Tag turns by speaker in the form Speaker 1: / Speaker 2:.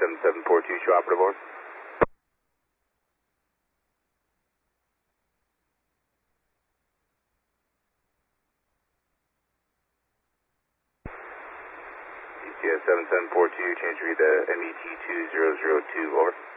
Speaker 1: 7742, show operative, over. ECS 7742, change read to MET 2002, over.